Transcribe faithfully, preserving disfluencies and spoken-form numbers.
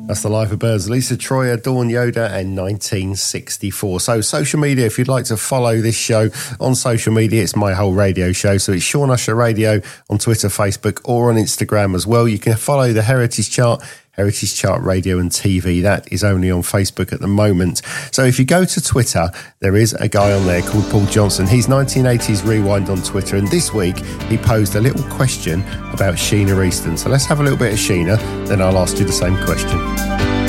That's The Life of Birds. Lisa Troyer, Dawn Yoder, and nineteen sixty-four. So social media, if you'd like to follow this show on social media, it's My Whole Radio Show. So it's Sean Usher Radio on Twitter, Facebook, or on Instagram as well. You can follow the Heritage Chart, Heritage Chart Radio and T V. That is only on Facebook at the moment. So if you go to Twitter, there is a guy on there called Paul Johnson. He's nineteen eighties Rewind on Twitter, and this week he posed a little question about Sheena Easton. So let's have a little bit of Sheena, then I'll ask you the same question.